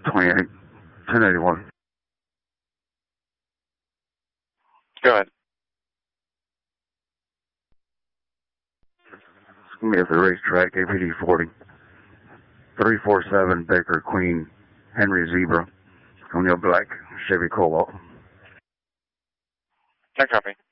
28, 1081. Go ahead. It's going to be at the racetrack, APD 40. 347 Baker Queen, Henry Zebra, O'Neill Black, Chevy Cobalt. I copy.